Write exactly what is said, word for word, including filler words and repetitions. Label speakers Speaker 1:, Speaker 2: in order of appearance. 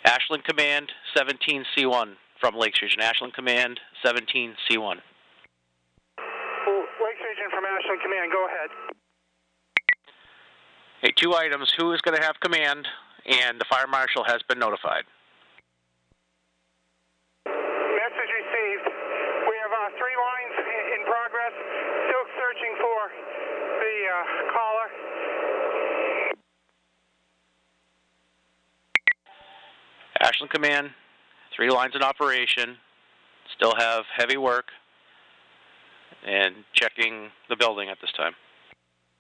Speaker 1: Ashland Command, seventeen C one from Lakes Region. Ashland Command, seventeen C one.
Speaker 2: Lakes Region from Ashland Command, go ahead.
Speaker 1: Okay, two items. Who is going to have command? And the fire marshal has been notified.
Speaker 2: Message received. We have uh, three lines in progress. Still searching for the uh, caller.
Speaker 1: Ashland Command, three lines in operation. Still have heavy work and checking the building at this time.